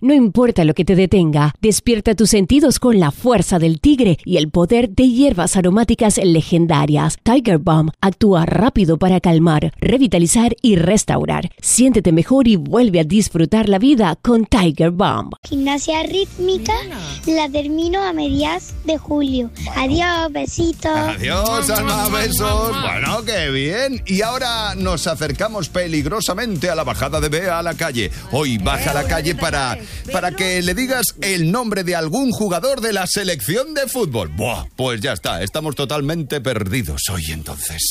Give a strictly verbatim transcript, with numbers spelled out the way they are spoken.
No importa lo que te detenga, despierta tus sentidos con la fuerza del tigre y el poder de hierbas aromáticas legendarias. Tiger Balm actúa rápido para calmar, revitalizar y restaurar. Siéntete mejor y vuelve a disfrutar la vida con Tiger Balm. Gimnasia rítmica la termino a mediados de julio. Adiós, besitos. Adiós, Alma, besos. Bueno, qué bien. Y ahora nos acercamos peligrosamente a la bajada de Bea a la calle. Hoy baja a la calle para, para que le digas el nombre de algún jugador de la selección de fútbol. Buah, pues ya está, estamos totalmente perdidos hoy entonces.